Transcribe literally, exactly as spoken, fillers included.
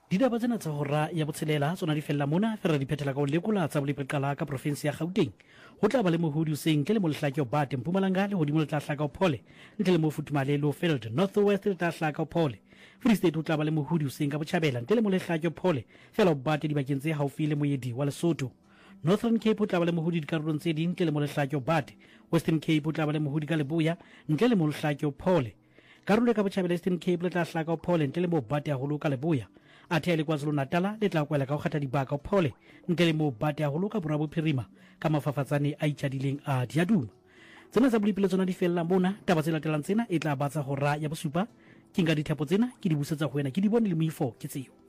Ditaba tsena tsa hora ya botshelela tsona di fella mona fela di phethela ka ho lekola tsa bolepeqala ka provinsi ya Gauteng. Ho tla ba le mohodi hoseng ke le mo lehlake o bate Mpumalanga le hodimo le tla hlaka o phole ntle le mo Futhumale lo field Northwest le tla hlaka o phole. Free State ho tla ba le mohodi hoseng ka Botjhabela ntle le mo lehlake o phole fela o bate dibakeng tse haufi le moedi wa Lesotho. Northern Cape ho tla ba le mohodi dikarolong tse ding ntle le mo lehlake o bate. Western Cape ho tla ba le mohodi ka Leboya ntle le mo lehlake o phole. Karolo ka Botjhabela Eastern Cape le tla hlaka o phole ntle le mo bate haholo ka Leboya. Athe le KwaZulu Natal le tla kwela ka ho kgatha dibaka o phole ntle le mo bate haholo ka Borwa Bophirima ka mafafatsane a itjadileng a Diaduma. Tsena tsa bolipele tsona di fella mona. Taba tse latelang tsena e tla batsa hora ya bosupa ke nka dithepo tsena ke di busetsa ho wena ke di bone le moifo ke tseo.